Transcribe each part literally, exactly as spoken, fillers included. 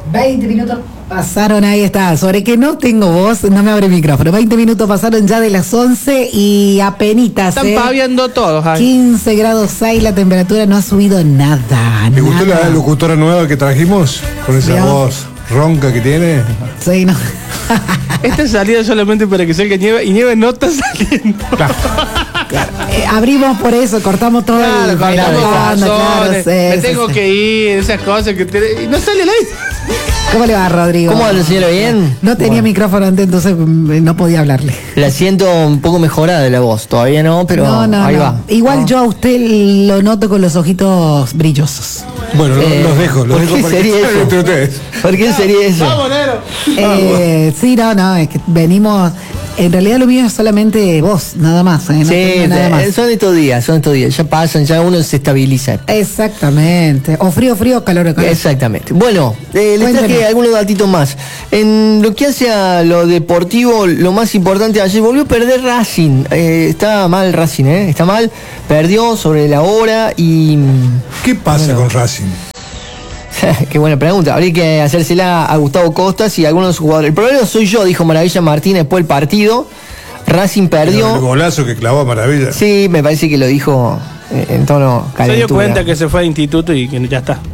veinte minutos pasaron, ahí está. Sobre que no tengo voz, no me abre el micrófono. veinte minutos pasaron ya de las once y apenitas. Están eh. paviando todos. Ay. quince grados seis, la temperatura no ha subido nada. ¿Te gustó nada. la locutora nueva que trajimos? Con esa Dios. voz ronca que tiene. Sí, no. Esta salida solamente para que salga nieve y nieve no está saliendo. Claro. Eh, abrimos por eso, cortamos todo Claro, el cortamos bailando, claro, corazones, sí, me sí, tengo sí. que ir, esas cosas que tiene. Y no sale el aire. ¿Cómo le va, Rodrigo? ¿Cómo anda, señora? ¿Bien? No tenía Bueno. micrófono antes, entonces mm, no podía hablarle. La siento un poco mejorada de la voz. Todavía no, pero no, no, ahí no. va. Igual ¿No? yo a usted lo noto con los ojitos brillosos. Bueno, lo- Eh, los dejo, los ¿por dejo qué para que sería salgan eso? entre ustedes. ¿Por qué sería eso? Vamos, Nero. Eh, sí, no, no, es que venimos. En realidad lo mío es solamente voz, nada más. ¿eh? No Sí, tengo nada más. eh, son estos días, son estos días. Ya pasan, ya uno se estabiliza. Exactamente. O frío, frío, calor, calor. Exactamente. Bueno, eh, les Cuénteme. traje algunos datitos más. En lo que hace a lo deportivo, lo más importante ayer, volvió a perder Racing. Eh, está mal Racing, ¿eh? Está mal. Perdió sobre la hora y... ¿Qué pasa con Racing? Qué buena pregunta. Habría que hacérsela a Gustavo Costas y a algunos de sus jugadores. El problema soy yo, dijo Maravilla Martínez después del partido. Racing El perdió. golazo que clavó a Maravilla. Sí, me parece que lo dijo eh, en tono Se calentura. dio cuenta que se fue a instituto y que ya está.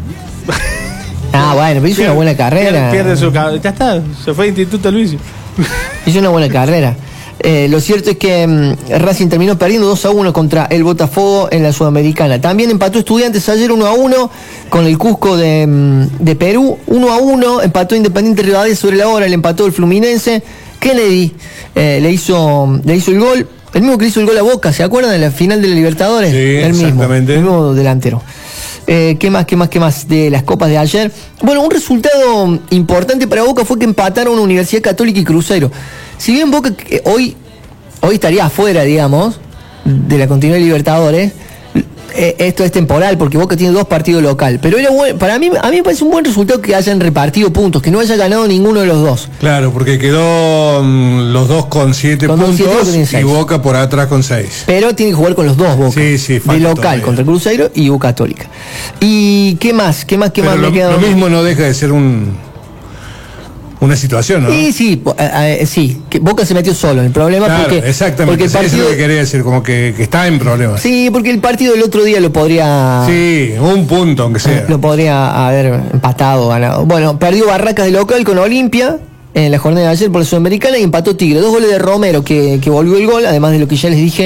Ah, bueno, pero hizo una buena carrera. Pierde, pierde su cabeza. Ya está, se fue a instituto Luis. Hizo una buena carrera. Eh, lo cierto es que mm, Racing terminó perdiendo dos a uno contra el Botafogo en la Sudamericana. También empató Estudiantes ayer uno a uno con el Cusco de, mm, de Perú. uno a uno empató Independiente Rivadavia sobre la hora, le empató el Fluminense. Kennedy eh, le, hizo, le hizo el gol. El mismo que le hizo el gol a Boca, ¿se acuerdan de la final de la Libertadores? Sí, el mismo, exactamente. el mismo delantero. Eh, ¿Qué más, qué más, qué más de las copas de ayer? Bueno, un resultado importante para Boca fue que empataron Universidad Católica y Cruzeiro. Si bien Boca eh, hoy, hoy estaría afuera, digamos, de la continuidad de Libertadores, eh, esto es temporal porque Boca tiene dos partidos local. Pero era buen, para mí, a mí me parece un buen resultado que hayan repartido puntos, que no haya ganado ninguno de los dos. Claro, porque quedó mm, los dos con siete Con dos puntos siete, Boca tiene y seis. Boca por atrás con seis. Pero tiene que jugar con los dos Boca. Sí, sí, de falta local todavía. contra Cruzeiro y U Católica. ¿Y qué más? ¿Qué más? ¿Qué Pero más lo, me queda? lo mismo no deja de ser un una situación, ¿no? Sí, sí, po- eh, eh, sí, que Boca se metió solo en el problema Claro, porque, exactamente. porque el Eso partido, es lo que quería decir, como que, que está en problemas. sí, porque el partido del otro día lo podría Sí, un punto, aunque sea. lo podría haber empatado, ganado. Bueno, perdió Barracas de local con Olimpia en la jornada de ayer por la Sudamericana y empató Tigre. Dos goles de Romero que, que volvió el gol, además de lo que ya les dije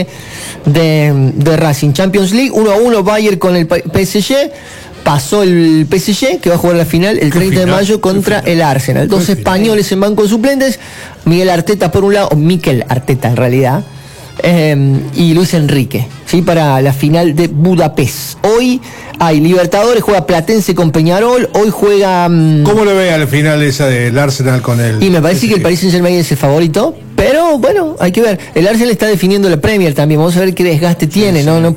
de, de Racing. Champions League, uno a uno Bayern con el P S G. Pasó el P S G, que va a jugar la final el treinta de final, mayo qué contra final. el Arsenal. Dos Qué final. españoles en banco de suplentes. Miguel Arteta por un lado, o Mikel Arteta en realidad, eh, y Luis Enrique, ¿sí? Para la final de Budapest. Hoy hay Libertadores, juega Platense con Peñarol. Hoy juega... mm, ¿Cómo lo ve al final esa del Arsenal con el... y me parece que el Paris Saint-Germain es el favorito, pero bueno, hay que ver. El Arsenal está definiendo la Premier también. Vamos a ver qué desgaste tiene, ¿no? No